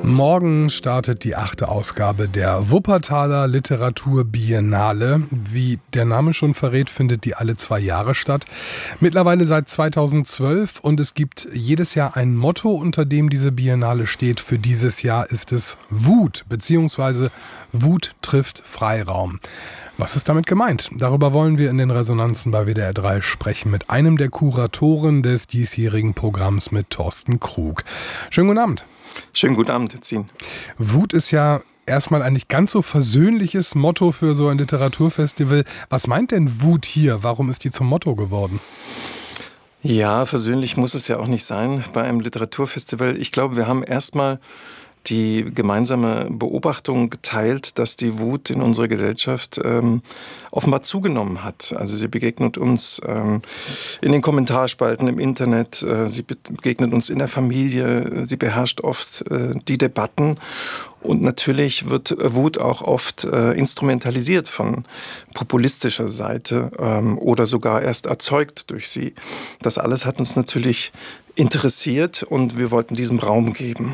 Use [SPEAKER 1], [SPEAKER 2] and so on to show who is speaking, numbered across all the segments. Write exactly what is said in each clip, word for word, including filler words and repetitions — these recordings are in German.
[SPEAKER 1] Morgen startet die achte Ausgabe der Wuppertaler Literaturbiennale. Wie der Name schon verrät, findet die alle zwei Jahre statt. Mittlerweile seit zweitausendzwölf und es gibt jedes Jahr ein Motto, unter dem diese Biennale steht. Für dieses Jahr ist es Wut, beziehungsweise Wut trifft Freiraum. Was ist damit gemeint? Darüber wollen wir in den Resonanzen bei W D R drei sprechen mit einem der Kuratoren des diesjährigen Programms, mit Thorsten Krug. Schönen guten Abend.
[SPEAKER 2] Schönen guten Abend, Herr Zien.
[SPEAKER 1] Wut ist ja erstmal ein nicht ganz so versöhnliches Motto für so ein Literaturfestival. Was meint denn Wut hier? Warum ist die zum Motto geworden?
[SPEAKER 2] Ja, versöhnlich muss es ja auch nicht sein bei einem Literaturfestival. Ich glaube, wir haben erstmal die gemeinsame Beobachtung geteilt, dass die Wut in unserer Gesellschaft ähm, offenbar zugenommen hat. Also sie begegnet uns ähm, in den Kommentarspalten im Internet, äh, sie begegnet uns in der Familie, sie beherrscht oft äh, die Debatten. Und natürlich wird Wut auch oft äh, instrumentalisiert von populistischer Seite ähm, oder sogar erst erzeugt durch sie. Das alles hat uns natürlich interessiert und wir wollten diesem Raum geben.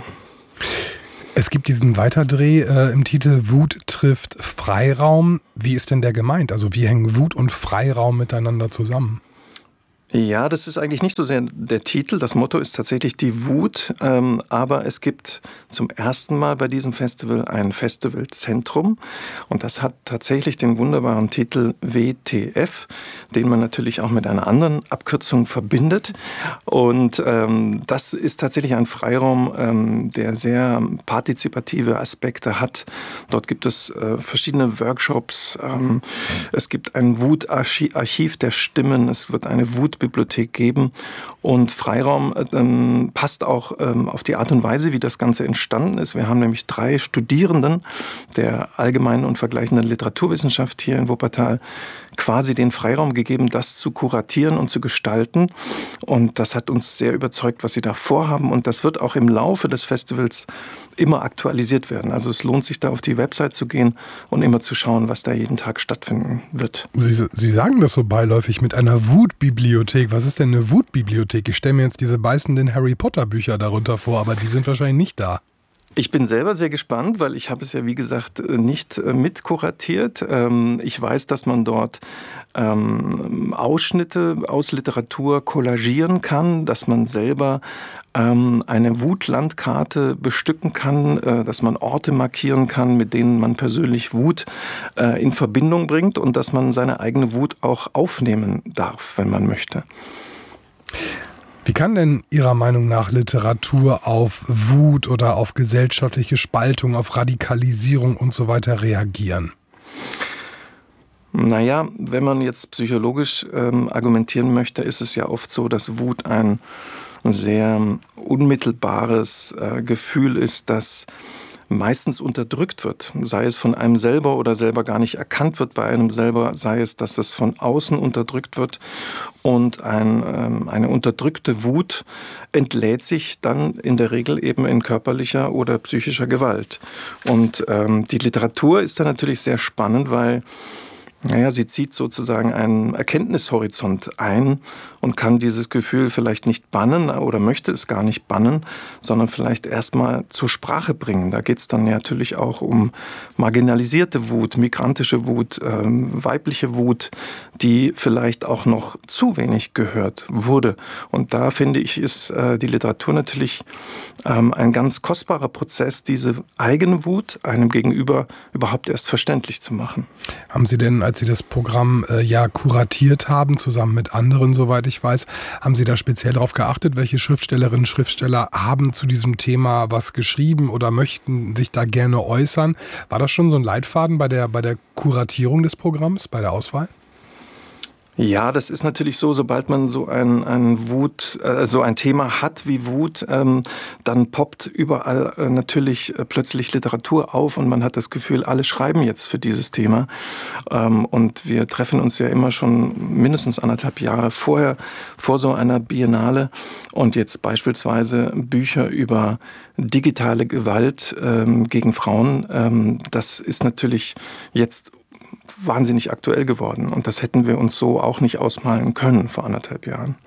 [SPEAKER 1] Es gibt diesen Weiterdreh äh, im Titel Wut trifft Freiraum. Wie ist denn der gemeint? Also wie hängen Wut und Freiraum miteinander zusammen?
[SPEAKER 2] Ja, das ist eigentlich nicht so sehr der Titel. Das Motto ist tatsächlich die Wut. Ähm, aber es gibt zum ersten Mal bei diesem Festival ein Festivalzentrum. Und das hat tatsächlich den wunderbaren Titel W T F, den man natürlich auch mit einer anderen Abkürzung verbindet. Und ähm, das ist tatsächlich ein Freiraum, ähm, der sehr partizipative Aspekte hat. Dort gibt es äh, verschiedene Workshops. Ähm, es gibt ein Wutarchiv der Stimmen. Es wird eine Wut Bibliothek geben und Freiraum ähm, passt auch ähm, auf die Art und Weise, wie das Ganze entstanden ist. Wir haben nämlich drei Studierenden der allgemeinen und vergleichenden Literaturwissenschaft hier in Wuppertal quasi den Freiraum gegeben, das zu kuratieren und zu gestalten. Und das hat uns sehr überzeugt, was sie da vorhaben. Und das wird auch im Laufe des Festivals immer aktualisiert werden. Also es lohnt sich, da auf die Website zu gehen und immer zu schauen, was da jeden Tag stattfinden wird.
[SPEAKER 1] Sie, Sie sagen das so beiläufig mit einer Wutbibliothek. Was ist denn eine Wutbibliothek? Ich stelle mir jetzt diese beißenden Harry Potter Bücher darunter vor, aber die sind wahrscheinlich nicht da.
[SPEAKER 2] Ich bin selber sehr gespannt, weil ich habe es ja, wie gesagt, nicht mitkuratiert. Ich weiß, dass man dort Ausschnitte aus Literatur kollagieren kann, dass man selber eine Wutlandkarte bestücken kann, dass man Orte markieren kann, mit denen man persönlich Wut in Verbindung bringt und dass man seine eigene Wut auch aufnehmen darf, wenn man möchte.
[SPEAKER 1] Wie kann denn Ihrer Meinung nach Literatur auf Wut oder auf gesellschaftliche Spaltung, auf Radikalisierung und so weiter reagieren?
[SPEAKER 2] Naja, wenn man jetzt psychologisch ähm, argumentieren möchte, ist es ja oft so, dass Wut ein sehr unmittelbares äh, Gefühl ist, das meistens unterdrückt wird, sei es von einem selber oder selber gar nicht erkannt wird bei einem selber, sei es, dass es von außen unterdrückt wird und ein, ähm, eine unterdrückte Wut entlädt sich dann in der Regel eben in körperlicher oder psychischer Gewalt. Und ähm, die Literatur ist da natürlich sehr spannend, weil Naja, sie zieht sozusagen einen Erkenntnishorizont ein und kann dieses Gefühl vielleicht nicht bannen oder möchte es gar nicht bannen, sondern vielleicht erstmal zur Sprache bringen. Da geht es dann natürlich auch um marginalisierte Wut, migrantische Wut, äh, weibliche Wut, die vielleicht auch noch zu wenig gehört wurde. Und da finde ich, ist äh, die Literatur natürlich ähm, ein ganz kostbarer Prozess, diese eigene Wut einem Gegenüber überhaupt erst verständlich zu machen.
[SPEAKER 1] Haben Sie denn, als Sie das Programm äh, ja kuratiert haben, zusammen mit anderen, soweit ich weiß, haben Sie da speziell darauf geachtet, welche Schriftstellerinnen und Schriftsteller haben zu diesem Thema was geschrieben oder möchten sich da gerne äußern? War das schon so ein Leitfaden bei der, bei der Kuratierung des Programms, bei der Auswahl?
[SPEAKER 2] Ja, das ist natürlich so, sobald man so ein, ein Wut, äh, so ein Thema hat wie Wut, ähm, dann poppt überall äh, natürlich äh, plötzlich Literatur auf und man hat das Gefühl, alle schreiben jetzt für dieses Thema. Ähm, und wir treffen uns ja immer schon mindestens anderthalb Jahre vorher vor so einer Biennale und jetzt beispielsweise Bücher über digitale Gewalt ähm, gegen Frauen. Ähm, das ist natürlich jetzt wahnsinnig aktuell geworden. Und das hätten wir uns so auch nicht ausmalen können vor anderthalb Jahren.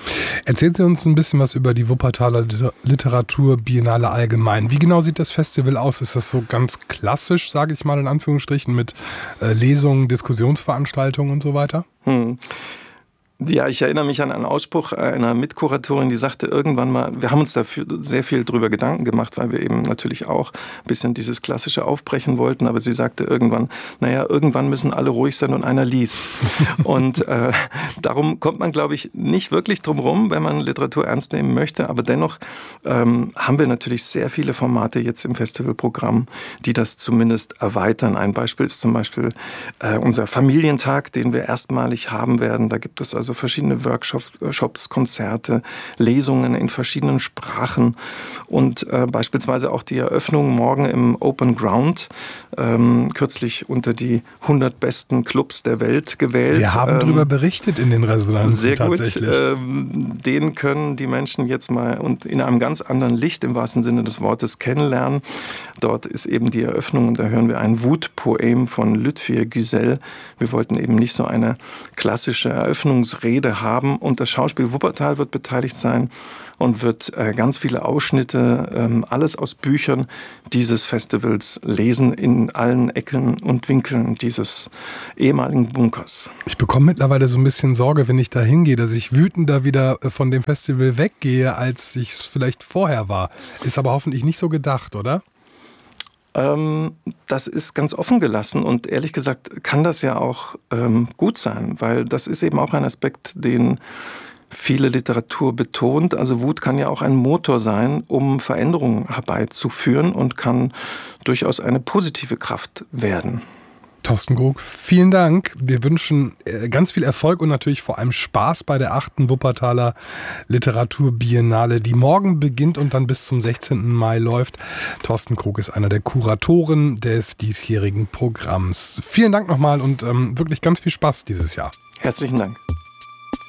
[SPEAKER 1] Erzählen Sie uns ein bisschen was über die Wuppertaler Literaturbiennale allgemein. Wie genau sieht das Festival aus? Ist das so ganz klassisch, sage ich mal in Anführungsstrichen, mit äh, Lesungen, Diskussionsveranstaltungen und so weiter?
[SPEAKER 2] Hm. Ja, ich erinnere mich an einen Ausspruch einer Mitkuratorin, die sagte irgendwann mal, wir haben uns dafür sehr viel drüber Gedanken gemacht, weil wir eben natürlich auch ein bisschen dieses Klassische aufbrechen wollten, aber sie sagte irgendwann, naja, irgendwann müssen alle ruhig sein und einer liest. Und äh, darum kommt man, glaube ich, nicht wirklich drum rum, wenn man Literatur ernst nehmen möchte, aber dennoch ähm, haben wir natürlich sehr viele Formate jetzt im Festivalprogramm, die das zumindest erweitern. Ein Beispiel ist zum Beispiel äh, unser Familientag, den wir erstmalig haben werden. Da gibt es also Also verschiedene Workshops, Konzerte, Lesungen in verschiedenen Sprachen und äh, beispielsweise auch die Eröffnung morgen im Open Ground, ähm, kürzlich unter die hundert besten Clubs der Welt gewählt.
[SPEAKER 1] Wir haben ähm, darüber berichtet in den Resonanzen
[SPEAKER 2] sehr
[SPEAKER 1] tatsächlich.
[SPEAKER 2] Gut, ähm, den können die Menschen jetzt mal und in einem ganz anderen Licht im wahrsten Sinne des Wortes kennenlernen. Dort ist eben die Eröffnung und da hören wir ein Wutpoem von Lütfir Güzel. Wir wollten eben nicht so eine klassische Eröffnungs Rede haben und das Schauspiel Wuppertal wird beteiligt sein und wird äh, ganz viele Ausschnitte, ähm, alles aus Büchern dieses Festivals lesen in allen Ecken und Winkeln dieses ehemaligen Bunkers.
[SPEAKER 1] Ich bekomme mittlerweile so ein bisschen Sorge, wenn ich da hingehe, dass ich wütender wieder von dem Festival weggehe, als ich es vielleicht vorher war. Ist aber hoffentlich nicht so gedacht, oder?
[SPEAKER 2] Das ist ganz offen gelassen und ehrlich gesagt kann das ja auch ähm, gut sein, weil das ist eben auch ein Aspekt, den viele Literatur betont. Also Wut kann ja auch ein Motor sein, um Veränderungen herbeizuführen und kann durchaus eine positive Kraft werden.
[SPEAKER 1] Thorsten Krug, vielen Dank. Wir wünschen ganz viel Erfolg und natürlich vor allem Spaß bei der achten Wuppertaler Literaturbiennale, die morgen beginnt und dann bis zum sechzehnten Mai läuft. Thorsten Krug ist einer der Kuratoren des diesjährigen Programms. Vielen Dank nochmal und ähm, wirklich ganz viel Spaß dieses Jahr.
[SPEAKER 2] Herzlichen Dank.